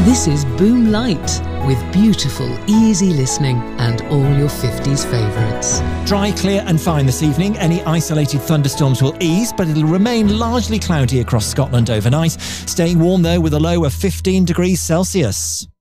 This is Boom Light, with beautiful, easy listening and all your 50s favourites. Dry, clear and fine this evening. Any isolated thunderstorms will ease, but it'll remain largely cloudy across Scotland overnight. Staying warm though, with a low of 15 degrees Celsius.